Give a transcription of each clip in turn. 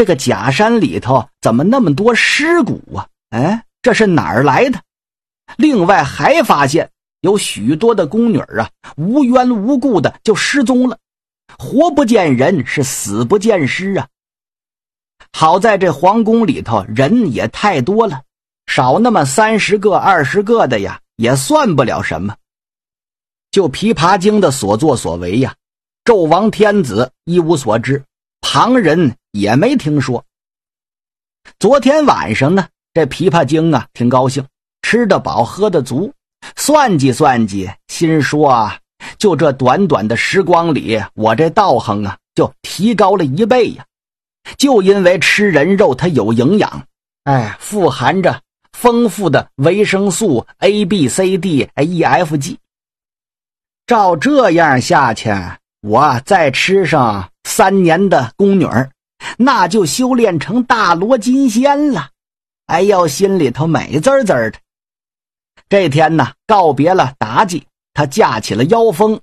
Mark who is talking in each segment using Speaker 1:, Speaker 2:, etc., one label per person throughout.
Speaker 1: 这个假山里头怎么那么多尸骨啊？哎，这是哪儿来的？另外还发现有许多的宫女啊，无缘无故的就失踪了，活不见人，是死不见尸啊。好在这皇宫里头人也太多了，少那么30个20个的呀，也算不了什么。就琵琶精的所作所为呀，纣王天子一无所知，旁人也没听说。昨天晚上呢，这琵琶精啊挺高兴，吃得饱喝得足，算计算计，心说啊，就这短短的时光里，我这道行啊就提高了1倍呀。就因为吃人肉它有营养，哎，富含着丰富的维生素 A、B、C、D、E、F、G。照这样下去，我再吃上3年的宫女，那就修炼成大罗金仙了。哎呦，心里头美滋滋的。这天呢，告别了妲己，她架起了妖风，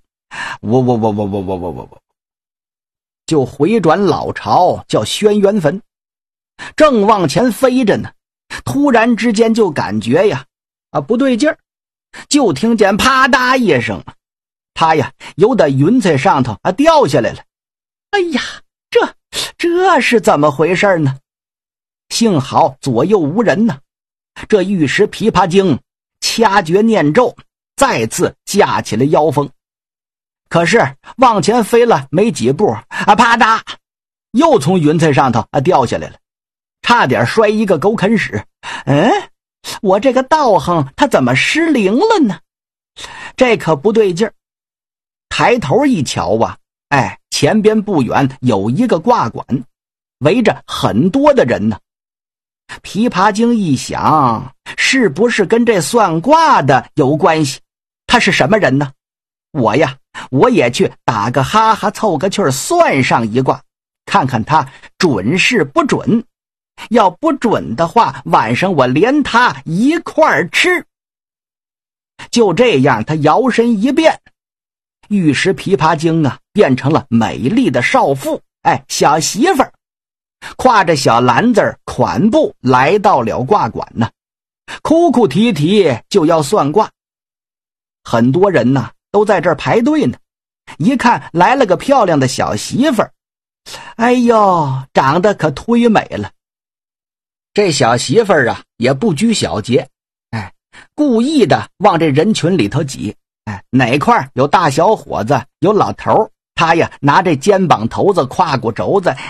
Speaker 1: 就回转老巢，叫轩辕坟。正往前飞着呢，突然之间就感觉呀，不对劲儿，就听见啪嗒一声，他呀由在云彩上头掉下来了。哎呀，这是怎么回事呢？幸好左右无人呢。这玉石琵琶精掐诀念咒，再次架起了妖风。可是往前飞了没几步，啪嗒，又从云彩上头掉下来了，差点摔一个狗啃屎。我这个道行它怎么失灵了呢？这可不对劲儿。抬头一瞧啊，前边不远有一个卦馆，围着很多的人呢。琵琶精一想，是不是跟这算卦的有关系？他是什么人呢？我也去打个哈哈，凑个趣儿，算上一卦，看看他准是不准。要不准的话，晚上我连他一块儿吃。就这样，他摇身一变，玉石琵琶精啊，变成了美丽的少妇，小媳妇儿，挎着小篮子款步来到了卦馆呢，哭哭啼啼就要算卦。很多人呢都在这儿排队呢，一看来了个漂亮的小媳妇儿，哎呦，长得可忒美了。这小媳妇儿啊也不拘小节，故意的往这人群里头挤，哪块有大小伙子有老头，他呀拿这肩膀头子胯骨轴子，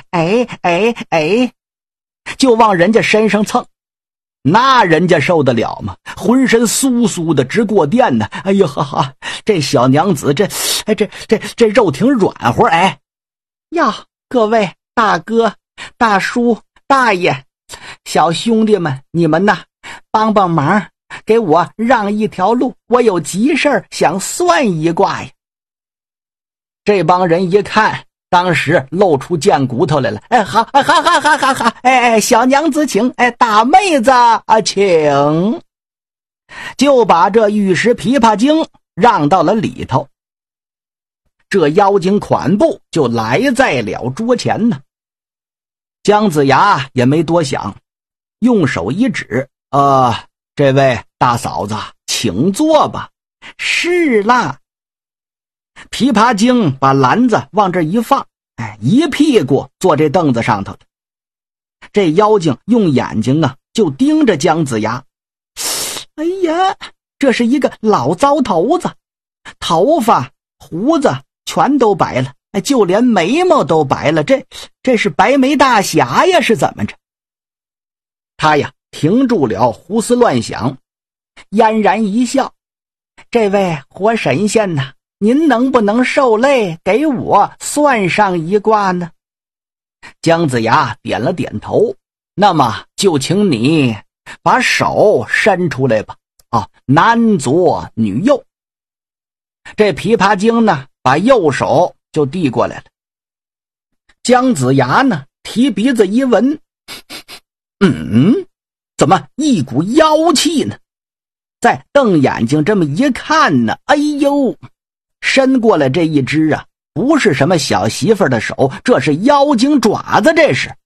Speaker 1: 就往人家身上蹭。那人家受得了吗？浑身酥酥的直过电呢。哎呦哈哈，这小娘子这肉挺软和。呀，各位大哥大叔大爷小兄弟们，你们呐帮帮忙，给我让一条路，我有急事想算一卦呀。这帮人一看，当时露出贱骨头来了。好，小娘子请，大妹子请。就把这玉石琵琶精让到了里头。这妖精款步就来在了桌前呢。姜子牙也没多想，用手一指，这位大嫂子请坐吧。是啦。琵琶精把篮子往这一放，一屁股坐这凳子上头了。这妖精用眼睛啊就盯着姜子牙。哎呀，这是一个老糟头子，头发胡子全都白了，就连眉毛都白了，这是白眉大侠呀，是怎么着？他呀停住了胡思乱想，嫣然一笑。这位活神仙呐，您能不能受累给我算上一卦呢？姜子牙点了点头。那么就请你把手伸出来吧。男左女右。这琵琶精呢把右手就递过来了。姜子牙呢提鼻子一闻，怎么一股妖气呢？再瞪眼睛这么一看呢，哎呦，伸过来这一只啊，不是什么小媳妇的手，这是妖精爪子，这是。